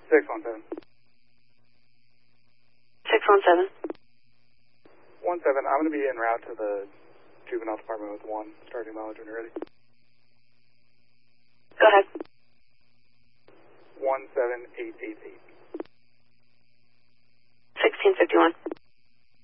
617. 617. 17, I'm going to be en route to the juvenile department with 1, starting mileage when you're ready. Go ahead. 17888. 1651.